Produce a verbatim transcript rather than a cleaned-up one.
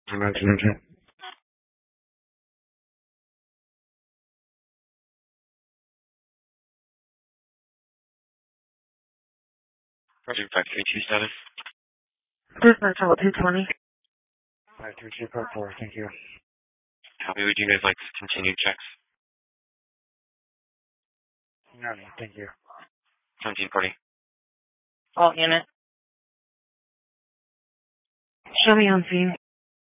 Roger, Roger. Roger, five three two status. Dispatch out two twenty. five three two part four, thank you. Copy. Would you guys like continued checks? No, no, thank you. seventeen forty. All unit. Show me on scene.